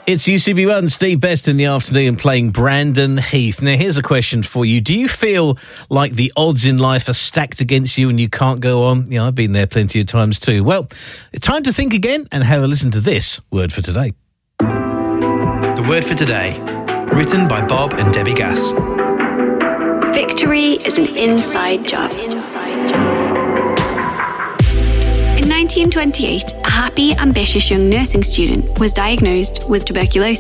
It's UCB1, Steve Best in the afternoon playing Brandon Heath. Now, here's a question for you. Do you feel like the odds in life are stacked against you and you can't go on? Yeah, I've been there plenty of times too. Well, it's time to think again and have a listen to this word for today. The word for today, written by Bob and Debbie Gass. Victory is an inside job. In 1928, a happy, ambitious young nursing student was diagnosed with tuberculosis.